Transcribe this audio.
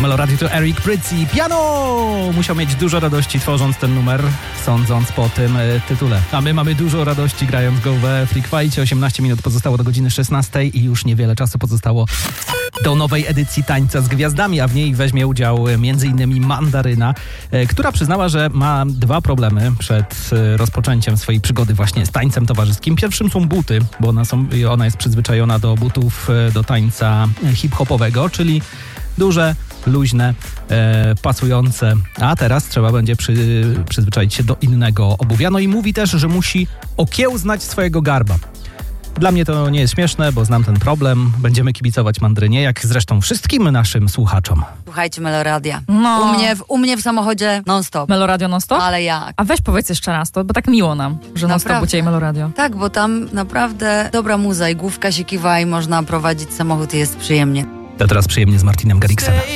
Meloradio to Eric Prydz i Piano! Musiał mieć dużo radości tworząc ten numer, sądząc po tym tytule. A my mamy dużo radości grając go we Freak Fightie. 18 minut pozostało do godziny 16 i już niewiele czasu pozostało do nowej edycji Tańca z Gwiazdami, a w niej weźmie udział m.in. Mandaryna, która przyznała, że ma dwa problemy przed rozpoczęciem swojej przygody właśnie z tańcem towarzyskim. Pierwszym są buty, bo ona jest przyzwyczajona do butów do tańca hip-hopowego, czyli duże, luźne, pasujące, a teraz trzeba będzie przyzwyczaić się do innego obuwia. No i mówi też, że musi okiełznać swojego garba. Dla mnie to nie jest śmieszne, bo znam ten problem. Będziemy kibicować Mandrynie, jak zresztą wszystkim naszym słuchaczom. Słuchajcie Meloradia. No. U mnie w samochodzie non-stop. Meloradio non-stop? Ale jak? A weź powiedz jeszcze raz to, bo tak miło nam, że non-stop u Ciebie Meloradio. Tak, bo tam naprawdę dobra muza i główka się kiwa i można prowadzić samochód i jest przyjemnie. To teraz przyjemnie z Martinem Garrixem.